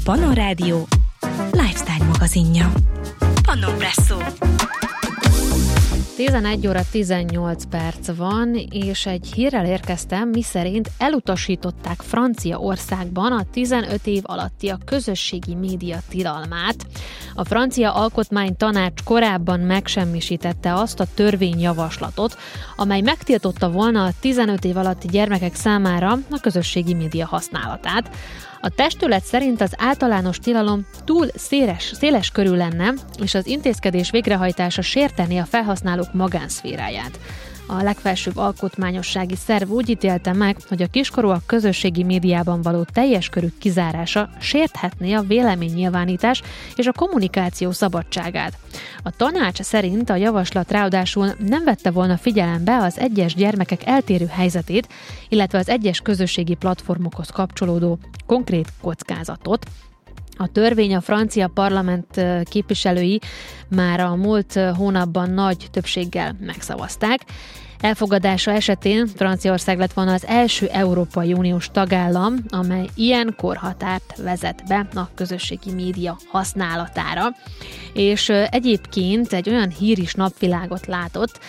Pannon Rádió lifestyle magazinja. Pannonpresszó. 11 óra 18 perc van, és egy hírrel érkeztem, miszerint elutasították Franciaországban a 15 év alattiak közösségi média tilalmát. A francia alkotmánytanács korábban megsemmisítette azt a törvényjavaslatot, amely megtiltotta volna a 15 év alatti gyermekek számára a közösségi média használatát. A testület szerint az általános tilalom túl széles körű lenne, és az intézkedés végrehajtása sértené a felhasználók magánszféráját. A legfelsőbb alkotmányossági szerv úgy ítélte meg, hogy a kiskorúak közösségi médiában való teljes körű kizárása sérthetné a véleménynyilvánítás és a kommunikáció szabadságát. A tanács szerint a javaslat ráadásul nem vette volna figyelembe az egyes gyermekek eltérő helyzetét, illetve az egyes közösségi platformokhoz kapcsolódó konkrét kockázatot. A törvény a francia parlament képviselői már a múlt hónapban nagy többséggel megszavazták. Elfogadása esetén Franciaország lett volna az első Európai Uniós tagállam, amely ilyen korhatárt vezet be a közösségi média használatára. És egyébként egy olyan hír is napvilágot látott,